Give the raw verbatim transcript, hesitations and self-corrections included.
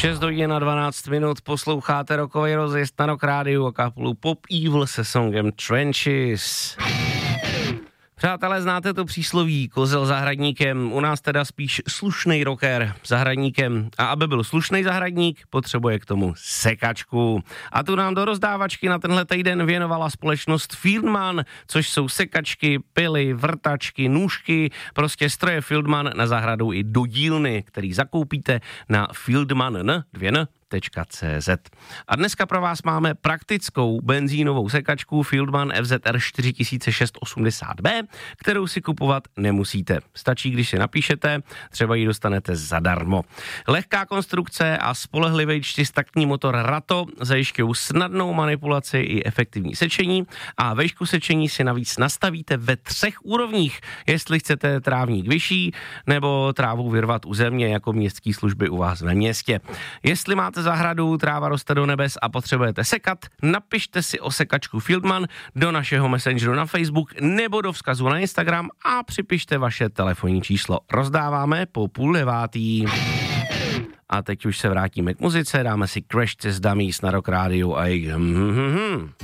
šest hodin na dvanáct minut posloucháte rokový rozjezd na Rock Rádiu a kapelu Pop Evil se songem Trenches. Přátelé, znáte to přísloví kozel zahradníkem, u nás teda spíš slušnej rocker zahradníkem. A aby byl slušnej zahradník, potřebuje k tomu sekačku. A tu nám do rozdávačky na tenhle týden věnovala společnost Fieldman, což jsou sekačky, pily, vrtačky, nůžky, prostě stroje Fieldman na zahradu i do dílny, který zakoupíte na fieldman dvě n tečka cé zet. A dneska pro vás máme praktickou benzínovou sekačku Fieldman F Z R čtyři tisíce šest set osmdesát B, kterou si kupovat nemusíte. Stačí, když si napíšete, třeba ji dostanete zadarmo. Lehká konstrukce a spolehlivý čtyřtaktní motor Rato zajišťují snadnou manipulaci i efektivní sečení a vejšku sečení si navíc nastavíte ve třech úrovních, jestli chcete trávník vyšší nebo trávu vyrvat u země jako městský služby u vás ve městě. Jestli máte zahradu, tráva roste do nebes a potřebujete sekat, napište si o sekačku Fieldman do našeho messengeru na Facebook nebo do vzkazu na Instagram a připište vaše telefonní číslo. Rozdáváme po půl devátý. A teď už se vrátíme k muzice, dáme si Crash Test Dummies na Rock Rádiu a jejich hm, hm, hm.